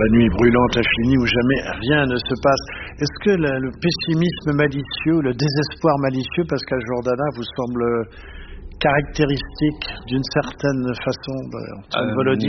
la nuit brûlante a fini où jamais rien ne se passe. Est-ce que le pessimisme malicieux, le désespoir malicieux, Pascal Jordana, vous semble caractéristique d'une certaine façon de Volodine?